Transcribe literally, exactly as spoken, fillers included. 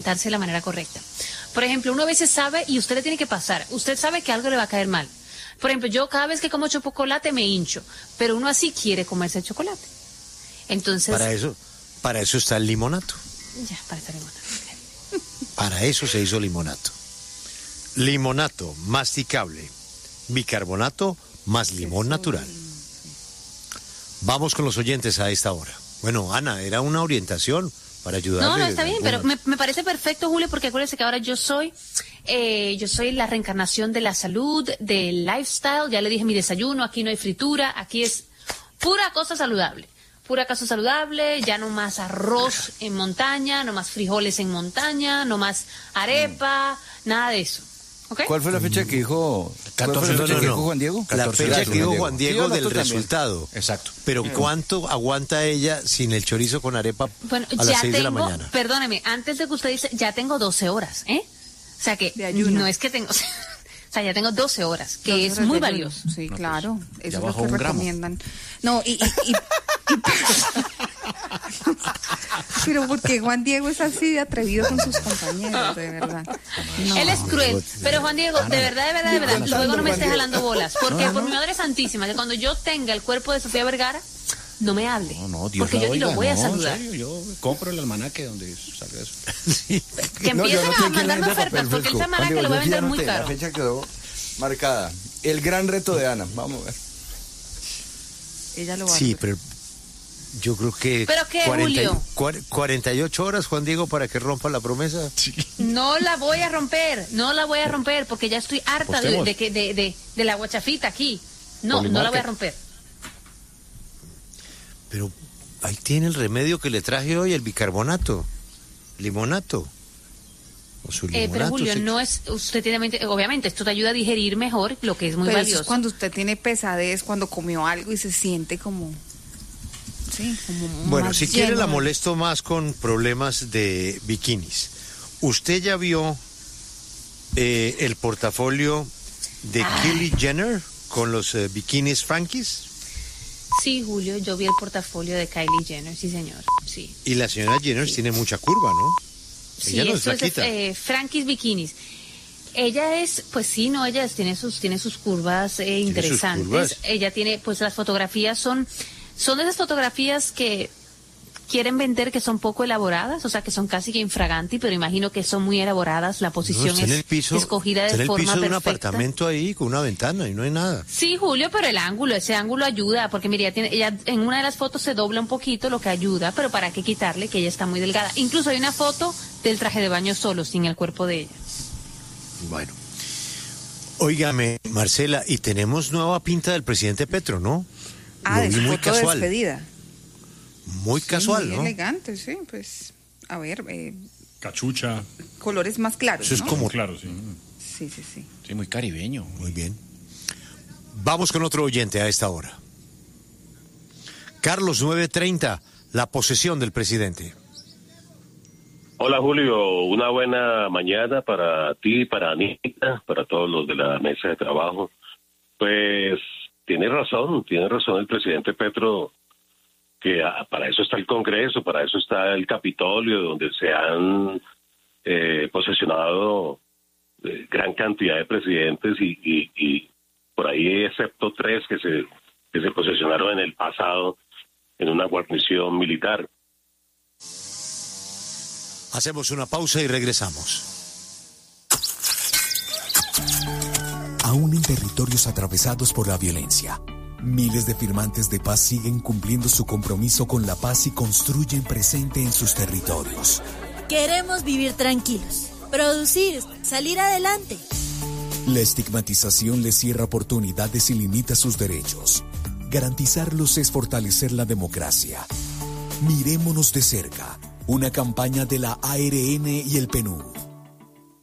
alimentarse de la manera correcta. Por ejemplo, uno a veces sabe y usted le tiene que pasar. Usted sabe que algo le va a caer mal. Por ejemplo, yo cada vez que como chocolate me hincho, pero uno así quiere comerse el chocolate. Entonces... Para eso, para eso está el limonato. Ya, para estar limonato. Para eso se hizo limonato. Limonato masticable, bicarbonato más limón natural. Vamos con los oyentes a esta hora. Bueno, Ana, era una orientación para ayudarle. No, no, está bien, pero me, me parece perfecto, Julio, porque acuérdese que ahora yo soy, eh, yo soy la reencarnación de la salud, del lifestyle. Ya le dije mi desayuno, aquí no hay fritura, aquí es pura cosa saludable. Pura cosa saludable, ya no más arroz en montaña, no más frijoles en montaña, no más arepa, mm. nada de eso. ¿Okay? ¿Cuál fue la fecha que dijo, catorce, ¿cuál fue la fecha no, no, que no. dijo Juan Diego? La fecha que dijo Juan Diego sí, del resultado. Exacto. Pero ¿cuánto aguanta ella sin el chorizo con arepa bueno, a las ya seis tengo, de la mañana? Perdóneme, antes de que usted dice, ya tengo doce horas, ¿eh? O sea que no es que tengo... O sea, ya tengo doce horas, que doce es horas muy valioso. Sí, no, claro. Pues, eso es lo que recomiendan. Gramo. No, y... y, y, y pero porque Juan Diego es así de atrevido con sus compañeros, de verdad. No. Él es cruel, pero Juan Diego, de verdad, de verdad, de verdad, luego no me estés jalando bolas, porque no, no. por mi madre santísima, que cuando yo tenga el cuerpo de Sofía Vergara, no me hable, no, no, Dios porque yo oiga, ni lo voy a no, saludar. En serio, yo compro el almanaque donde salga eso. Sí. Que no, empiecen no a mandarme ofertas, porque ese almanaque lo voy a vender muy caro. La fecha quedó marcada. El gran reto de Ana, vamos a ver. Ella lo va sí, a hacer. pero yo creo que ¿Pero qué, cuarenta, Julio? cuarenta y ocho horas, Juan Diego, para que rompa la promesa. Sí. No la voy a romper, no la voy a romper, porque ya estoy harta de, de, de, de, de, de la guachafita aquí. No, no la voy a romper. Pero ahí tiene el remedio que le traje hoy, el bicarbonato, limonato. O su limonato, eh, pero Julio, sí. no es, usted tiene, obviamente, esto te ayuda a digerir mejor, lo que es muy pero valioso. Eso es cuando usted tiene pesadez, cuando comió algo y se siente como... Sí, como bueno, si quiere la ¿no? molesto más con problemas de bikinis. ¿Usted ya vio eh, el portafolio de Ay. Kylie Jenner con los eh, bikinis Frankies? Sí, Julio, yo vi el portafolio de Kylie Jenner, sí, señor, sí. Y la señora Jenner sí. tiene mucha curva, ¿no? Sí, ella no eso es flaquita. Es eh, Frankies bikinis. Ella es, pues sí, no, ella tiene sus, tiene sus curvas eh, interesantes. Sus curvas. Ella tiene, pues las fotografías son, son de esas fotografías que quieren vender que son poco elaboradas, o sea, que son casi que infraganti, pero imagino que son muy elaboradas, la posición no, es piso, escogida de forma perfecta. Está en el piso de un apartamento ahí con una ventana y no hay nada. Sí, Julio, pero el ángulo, ese ángulo ayuda, porque mira, ella, tiene, ella en una de las fotos se dobla un poquito, lo que ayuda, pero para qué quitarle que ella está muy delgada. Incluso hay una foto del traje de baño solo, sin el cuerpo de ella. Bueno. Óigame, Marcela, y tenemos nueva pinta del presidente Petro, ¿no? Ah, de su foto de despedida. Muy casual, muy ¿no? Elegante, sí, pues, a ver. Eh, Cachucha. Colores más claros, Eso es ¿no? como... Claro, sí. Sí, sí, sí. Sí, muy caribeño. Muy bien. Vamos con otro oyente a esta hora. Carlos, nueve treinta, la posesión del presidente. Hola, Julio, una buena mañana para ti, para Anita, para todos los de la mesa de trabajo. Pues tiene razón, tiene razón el presidente Petro, que ah, para eso está el Congreso, para eso está el Capitolio, donde se han eh, posesionado eh, gran cantidad de presidentes y, y, y por ahí excepto tres que se, que se posesionaron en el pasado en una guarnición militar. Hacemos una pausa y regresamos. Aún en territorios atravesados por la violencia, miles de firmantes de paz siguen cumpliendo su compromiso con la paz y construyen presente en sus territorios. Queremos vivir tranquilos, producir, salir adelante. La estigmatización les cierra oportunidades y limita sus derechos. Garantizarlos es fortalecer la democracia. Mirémonos de cerca. Una campaña de la A R N y el P N U D.